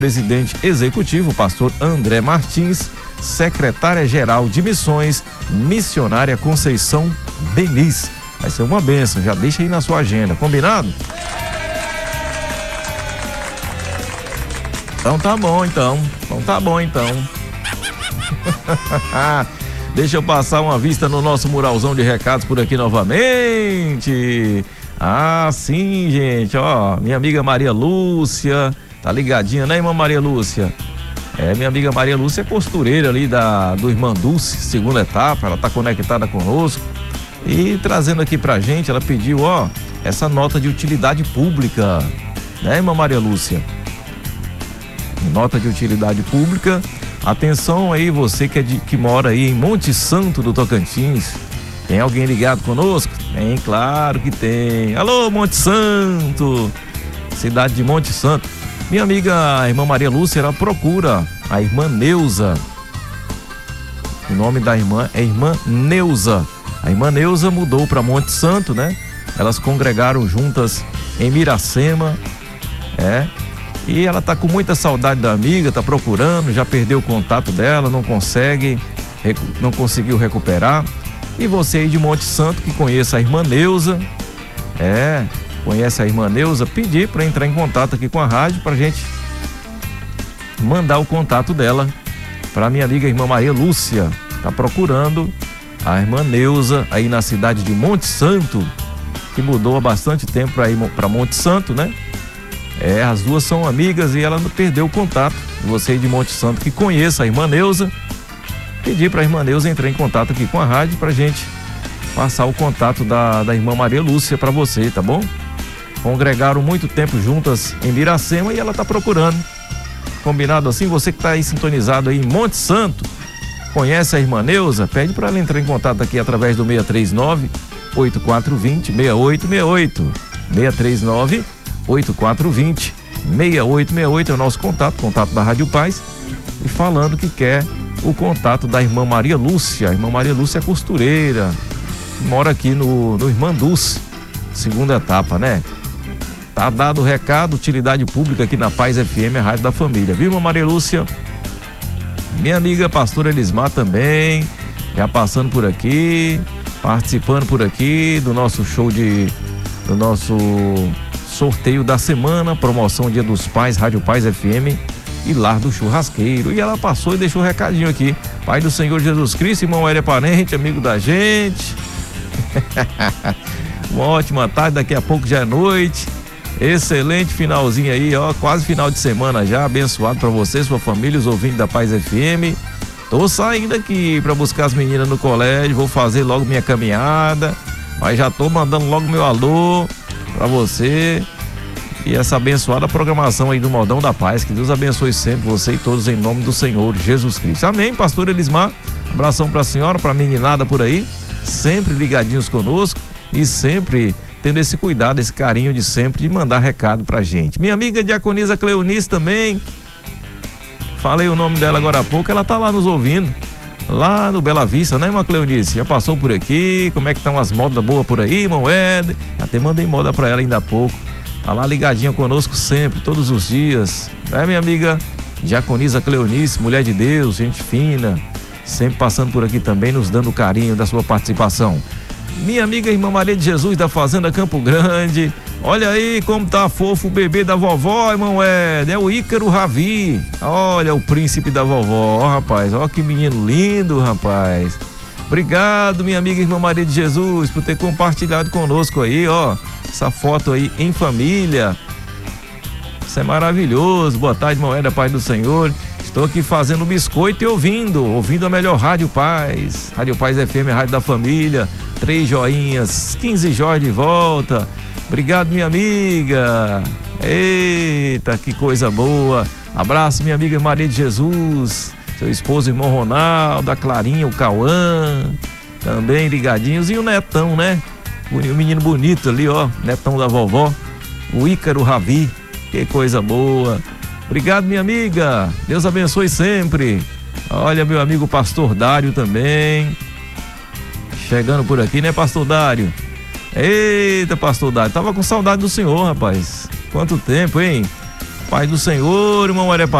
presidente executivo, pastor André Martins, secretária-geral de missões, missionária Conceição Benis. Vai ser uma bênção, já deixa aí na sua agenda, combinado? Então tá bom então. Deixa eu passar uma vista no nosso muralzão de recados por aqui novamente. Ah, sim, gente, ó, minha amiga Maria Lúcia, tá ligadinha, né, irmã Maria Lúcia? Minha amiga Maria Lúcia é costureira ali do Irmã Dulce, segunda etapa, ela tá conectada conosco e trazendo aqui pra gente, ela pediu, ó, essa nota de utilidade pública, né, irmã Maria Lúcia? Nota de utilidade pública. Atenção aí, você que mora aí em Monte Santo do Tocantins. Tem alguém ligado conosco? Tem, claro que tem. Alô, Monte Santo, cidade de Monte Santo. Minha amiga, a irmã Maria Lúcia, ela procura a irmã Neuza. O nome da irmã é irmã Neuza. A irmã Neuza mudou para Monte Santo, né? Elas congregaram juntas em Miracema, e ela tá com muita saudade da amiga, tá procurando, já perdeu o contato dela, não conseguiu recuperar. E você aí de Monte Santo que conheça a irmã Neuza, conhece a irmã Neuza, pedir para entrar em contato aqui com a rádio pra gente mandar o contato dela para minha amiga irmã Maria Lúcia. Tá procurando a irmã Neuza aí na cidade de Monte Santo, que mudou há bastante tempo para ir para Monte Santo, né? As duas são amigas e ela não perdeu o contato. Você de Monte Santo que conheça a irmã Neuza, pedir para a irmã Neuza entrar em contato aqui com a rádio pra gente passar o contato da irmã Maria Lúcia para você, tá bom? Congregaram muito tempo juntas em Miracema e ela tá procurando. Combinado assim? Você que tá aí sintonizado aí em Monte Santo, conhece a irmã Neuza? Pede para ela entrar em contato aqui através do 639-8420-6868. 639-8420-6868 é o nosso contato da Rádio Paz, e falando que quer o contato da irmã Maria Lúcia. A irmã Maria Lúcia é costureira, mora aqui no Irmã Dulce, segunda etapa, né? Tá dado o recado, utilidade pública aqui na Paz FM, a Rádio da Família, viu, irmã Maria Lúcia? Minha amiga pastora Elismar também, já passando por aqui, participando por aqui do nosso do nosso sorteio da semana, promoção Dia dos Pais, Rádio Paz FM e Lar do Churrasqueiro. E ela passou e deixou um recadinho aqui. Pai do Senhor Jesus Cristo, irmão Hélio parente, amigo da gente. Uma ótima tarde, daqui a pouco já é noite. Excelente finalzinho aí, ó, quase final de semana já, abençoado para você, sua família, os ouvintes da Paz FM. Tô saindo aqui para buscar as meninas no colégio, vou fazer logo minha caminhada, mas já tô mandando logo meu alô para você e essa abençoada programação aí do Modão da Paz. Que Deus abençoe sempre você e todos em nome do Senhor Jesus Cristo. Amém, pastor Elismar. Abração pra senhora, pra meninada por aí, sempre ligadinhos conosco e sempre tendo esse cuidado, esse carinho de sempre de mandar recado pra gente. Minha amiga diaconisa Cleonice também, falei o nome dela agora há pouco, ela tá lá nos ouvindo, lá no Bela Vista, né, irmã Cleonice? Já passou por aqui, como é que estão as modas boas por aí, irmão Éder? Até mandei moda pra ela ainda há pouco. Tá lá ligadinha conosco sempre, todos os dias. Minha amiga diaconisa Cleonice, mulher de Deus, gente fina, sempre passando por aqui também, nos dando o carinho da sua participação. Minha amiga irmã Maria de Jesus da Fazenda Campo Grande, olha aí como tá fofo o bebê da vovó, irmão Éder, é o Ícaro Ravi. Olha o príncipe da vovó, ó rapaz, ó que menino lindo, rapaz. Obrigado, minha amiga irmã Maria de Jesus, por ter compartilhado conosco aí, ó, essa foto aí em família. Isso é maravilhoso. Boa tarde, irmão Éder, Pai do Senhor. Estou aqui fazendo biscoito e ouvindo a melhor Rádio Paz. Rádio Paz FM, a Rádio da Família. 3 joinhas, 15 joias de volta. Obrigado, minha amiga. Eita, que coisa boa. Abraço, minha amiga Maria de Jesus. Seu esposo, irmão Ronaldo, a Clarinha, o Cauã. Também ligadinhos. E o Netão, né? O menino bonito ali, ó. Netão da vovó. O Ícaro Ravi. Que coisa boa. Obrigado, minha amiga. Deus abençoe sempre. Olha, meu amigo pastor Dário também. Chegando por aqui, né, pastor Dário? Eita, pastor Dário. Tava com saudade do senhor, rapaz. Quanto tempo, hein? Paz do Senhor, irmão Maria